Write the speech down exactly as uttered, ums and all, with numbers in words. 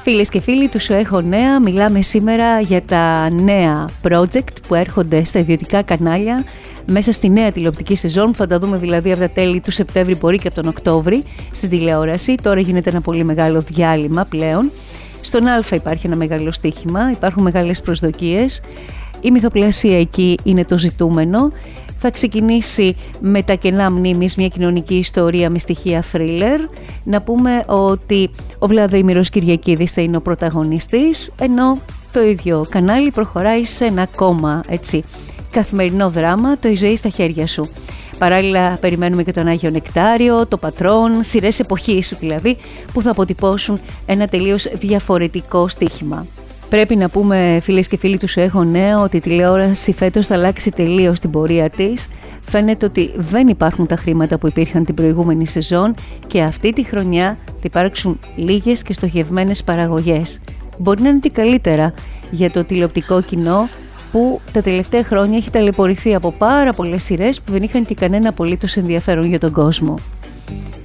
Φίλες και φίλοι του Σου Έχω Νέα, μιλάμε σήμερα για τα νέα project που έρχονται στα ιδιωτικά κανάλια μέσα στη νέα τηλεοπτική σεζόν, που θα τα δούμε δηλαδή από τα τέλη του Σεπτέμβρη, μπορεί και από τον Οκτώβρη στην τηλεόραση. Τώρα γίνεται ένα πολύ μεγάλο διάλειμμα πλέον. Στον Α υπάρχει ένα μεγάλο στοίχημα, υπάρχουν μεγάλες προσδοκίες. Η μυθοπλασία εκεί είναι το ζητούμενο. Θα ξεκινήσει με τα κενά μνήμης, μια κοινωνική ιστορία με στοιχεία θρίλερ. Να πούμε ότι ο Βλαδίμηρος Κυριακίδης θα είναι ο πρωταγωνιστής, ενώ το ίδιο κανάλι προχωράει σε ένα ακόμα έτσι, καθημερινό δράμα, το «Η ζωή στα χέρια σου». Παράλληλα περιμένουμε και τον Άγιο Νεκτάριο, το Πατρόν, σειρές εποχής δηλαδή, που θα αποτυπώσουν ένα τελείως διαφορετικό στοίχημα. Πρέπει να πούμε, φίλες και φίλοι του Σου Έχω Νέα, ότι η τηλεόραση φέτος θα αλλάξει τελείως την πορεία της. Φαίνεται ότι δεν υπάρχουν τα χρήματα που υπήρχαν την προηγούμενη σεζόν και αυτή τη χρονιά θα υπάρξουν λίγες και στοχευμένες παραγωγές. Μπορεί να είναι και καλύτερα για το τηλεοπτικό κοινό, που τα τελευταία χρόνια έχει ταλαιπωρηθεί από πάρα πολλές σειρές που δεν είχαν και κανένα απολύτως ενδιαφέρον για τον κόσμο.